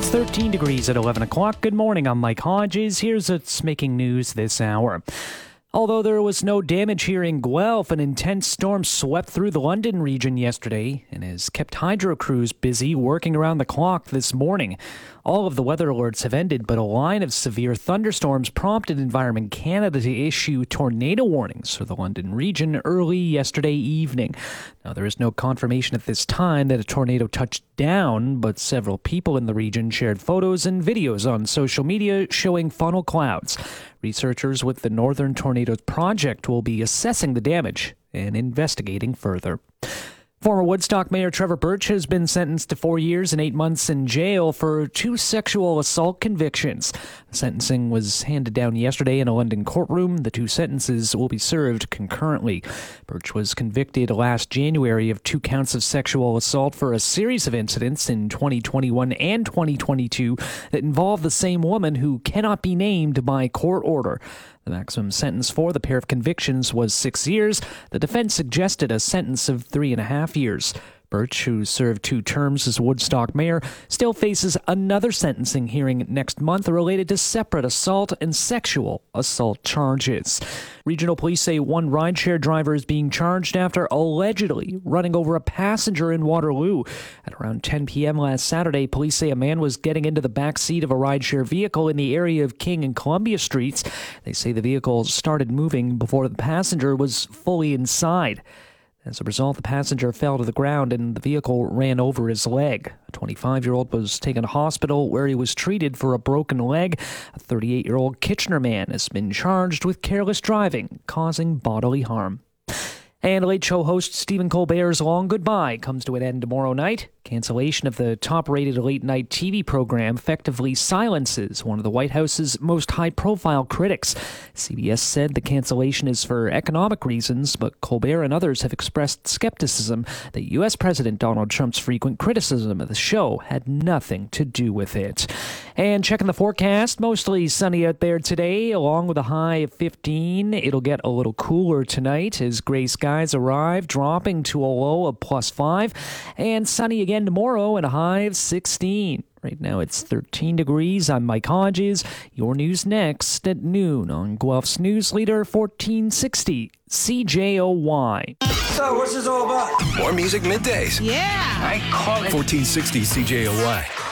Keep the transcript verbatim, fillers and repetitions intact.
It's thirteen degrees at eleven o'clock. Good morning, I'm Mike Hodges. Here's what's making news this hour. Although there was no damage here in Guelph, an intense storm swept through the London region yesterday and has kept hydro crews busy working around the clock this morning. All of the weather alerts have ended, but a line of severe thunderstorms prompted Environment Canada to issue tornado warnings for the London region early yesterday evening. Now, there is no confirmation at this time that a tornado touched down, but several people in the region shared photos and videos on social media showing funnel clouds. Researchers with the Northern Tornadoes Project will be assessing the damage and investigating further. Former Woodstock Mayor Trevor Birch has been sentenced to four years and eight months in jail for two sexual assault convictions. The sentencing was handed down yesterday in a London courtroom. The two sentences will be served concurrently. Birch was convicted last January of two counts of sexual assault for a series of incidents in twenty twenty-one and twenty twenty-two that involved the same woman who cannot be named by court order. The maximum sentence for the pair of convictions was six years. The defense suggested a sentence of three and a half years. Birch, who served two terms as Woodstock mayor, still faces another sentencing hearing next month related to separate assault and sexual assault charges. Regional police say one rideshare driver is being charged after allegedly running over a passenger in Waterloo. At around ten p.m. last Saturday, police say a man was getting into the back seat of a rideshare vehicle in the area of King and Columbia Streets. They say the vehicle started moving before the passenger was fully inside. As a result, the passenger fell to the ground and the vehicle ran over his leg. A twenty-five-year-old was taken to hospital where he was treated for a broken leg. A thirty-eight-year-old Kitchener man has been charged with careless driving, causing bodily harm. And Late Show host Stephen Colbert's long goodbye comes to an end tomorrow night. Cancellation of the top-rated late-night T V program effectively silences one of the White House's most high-profile critics. C B S said the cancellation is for economic reasons, but Colbert and others have expressed skepticism that U S President Donald Trump's frequent criticism of the show had nothing to do with it. And checking the forecast, mostly sunny out there today, along with a high of fifteen. It'll get a little cooler tonight as gray skies arrive, dropping to a low of plus five, and sunny again tomorrow and a high of sixteen. Right now it's thirteen degrees. I'm Mike Hodges. Your news next at noon on Guelph's News Leader fourteen sixty C J O Y. So what's this all about? More music middays. Yeah. I call it fourteen sixty C J O Y.